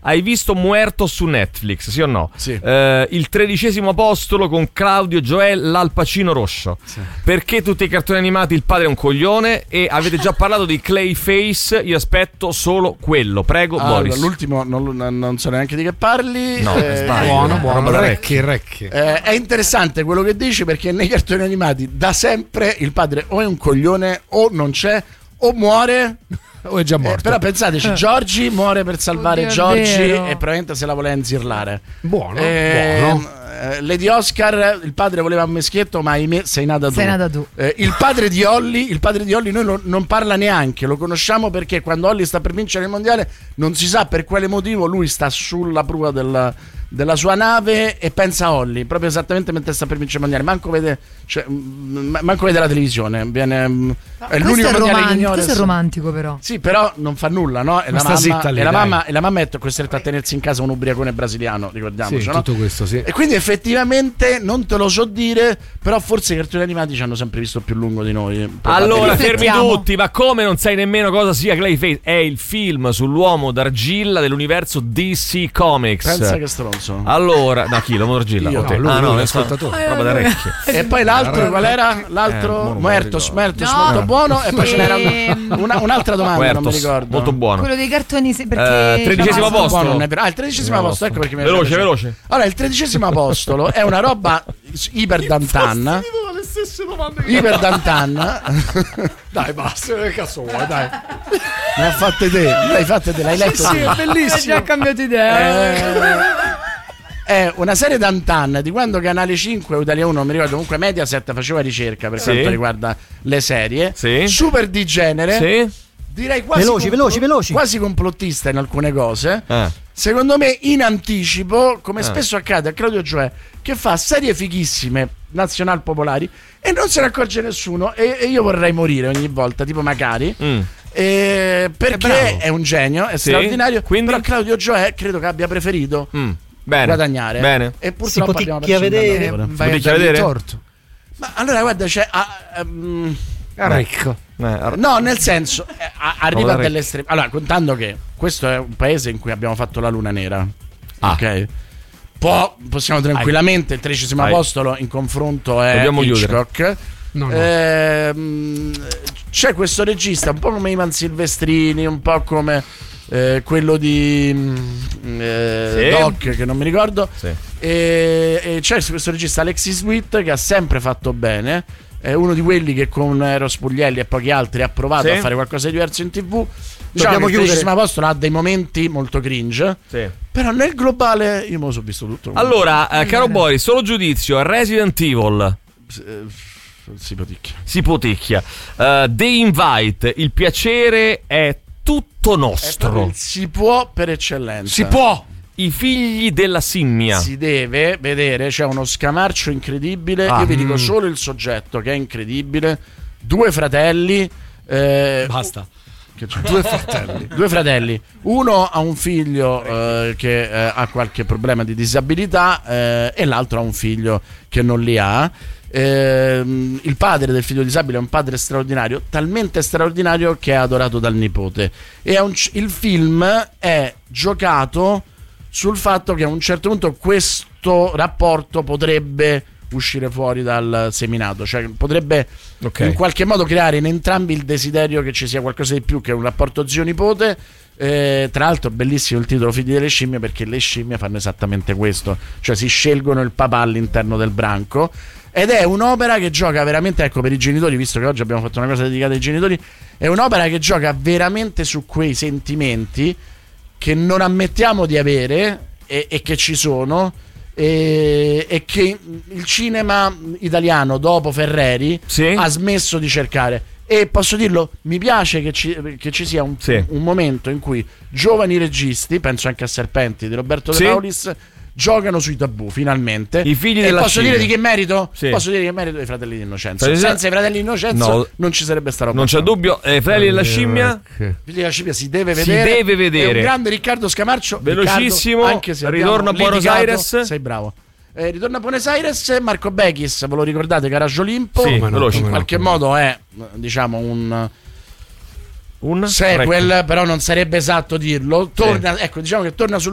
hai visto Muerto su Netflix, sì o no? Sì. Il 13° apostolo con Claudio Joel, l'Al Pacino rosso. Sì. Perché tutti i cartoni animati il padre è un coglione? E avete già parlato di Clayface, io aspetto solo quello. Prego, Boris. L'ultimo non so neanche di che parli. No, buono. Recchi. È interessante quello che dici, perché nei cartoni animati da sempre il padre o è un coglione o non c'è o muore o è già morto. Però pensateci, Giorgi muore per salvare Oddio, Giorgi vero. e probabilmente se la voleva inzirlare. Buono. Lady Oscar, il padre voleva un meschietto, ma ahimè sei nata tu. Il padre di Holly noi non parla neanche, lo conosciamo perché quando Holly sta per vincere il mondiale non si sa per quale motivo lui sta sulla prua della sua nave e pensa a Holly, proprio esattamente mentre sta per vincere il mondiale. Manco vede la televisione. È l'unico mondiale che ignora. Questo è romantico, però. Sì, però non fa nulla, no? E la mamma è costretta a tenersi in casa un ubriacone brasiliano, ricordiamoci, sì, no? tutto questo, sì. E quindi effettivamente non te lo so dire, però forse i cartoni animati ci hanno sempre visto più lungo di noi. Allora, fermi tutti, ma come non sai nemmeno cosa sia Clayface? È il film sull'uomo d'argilla dell'universo DC Comics. Pensa che stronzo. Allora, da chi? L'uomo d'argilla? Io. Okay. Lui, è ascoltatore. roba da orecchie. E poi l'altro qual era? L'altro Muertos, molto buono. E poi ce n'era un'altra domanda, non mi ricordo. Molto buono. Quello dei cartoni, perché 13° apostolo. Il 13° apostolo, ecco perché mi veloce. Allora, il 13° apostolo è una roba iper dantan. Iper dantan. Dai, basta, che cazzo vuoi, dai. Ne ha fatte te, l'hai letto? Sì, è bellissimo. Hai già cambiato idea. È una serie d'antan di quando Canale 5 o Italia 1, non mi ricordo, comunque Mediaset faceva ricerca per quanto riguarda le serie. Sì. Super di genere. Sì. Direi quasi veloci. Quasi complottista in alcune cose. Secondo me in anticipo, come spesso accade a Claudio Gioè, che fa serie fighissime nazional popolari e non se ne accorge nessuno, e io vorrei morire ogni volta, tipo Macari. Perché è un genio, è straordinario. Quindi? Però Claudio Gioè credo che abbia preferito guadagnare. Bene. E purtroppo si poticchia a vedere. Vai a vedere? Torto. Ma allora guarda, c'è Ricco. no, nel senso arriva a delle estreme. Allora, contando che questo è un paese in cui abbiamo fatto la luna nera, ok? Possiamo tranquillamente il 13° apostolo in confronto è dobbiamo Hitchcock. No. C'è questo regista un po' come Ivan Silvestrini, un po' come quello di Doc, che non mi ricordo. E c'è questo regista Alexis Witt che ha sempre fatto bene. È uno di quelli che con Eros Puglielli e pochi altri ha provato a fare qualcosa di diverso in TV. Diciamo che il 13° apostolo ha dei momenti molto cringe, però nel globale io me lo sono visto tutto. Allora, caro Boris, solo giudizio. Resident Evil si poticchia. The Invite, il piacere è tutto nostro. Si può per eccellenza. Si può. I figli della simmia. Si deve vedere, c'è uno scamarcio incredibile. Io vi dico solo il soggetto che è incredibile. 2 fratelli. Basta. Due fratelli. Uno ha un figlio che ha qualche problema di disabilità e l'altro ha un figlio che non li ha. Il padre del figlio disabile è un padre straordinario, talmente straordinario che è adorato dal nipote. E il film è giocato sul fatto che a un certo punto questo rapporto potrebbe uscire fuori dal seminato, cioè potrebbe in qualche modo creare in entrambi il desiderio che ci sia qualcosa di più che un rapporto zio-nipote. Tra l'altro bellissimo il titolo Figli delle scimmie, perché le scimmie fanno esattamente questo, cioè si scelgono il papà all'interno del branco, ed è un'opera che gioca veramente, ecco, per i genitori, visto che oggi abbiamo fatto una cosa dedicata ai genitori, è un'opera che gioca veramente su quei sentimenti che non ammettiamo di avere e che ci sono, e che il cinema italiano dopo Ferreri ha smesso di cercare. E posso dirlo, mi piace che ci sia un momento in cui giovani registi, penso anche a Serpenti di Roberto De Paulis, giocano sui tabù finalmente. I figli della posso scimmia. dire di che merito? Posso dire che merito dei Fratelli di Innocenzo. Senza i Fratelli di Innocenzo non ci sarebbe sta roba. Non c'è dubbio. Fratelli della scimmia. Figli della scimmia si deve vedere. È un grande Riccardo Scamarcio. Velocissimo. Riccardo, anche se Ritorno a Buenos Aires. Sei bravo. Ritorno a Buenos Aires. Marco Bechis, ve lo ricordate? Caraggio Olimpo. In qualche modo è, diciamo, un sequel, però non sarebbe esatto dirlo. Torna, ecco, diciamo che torna sul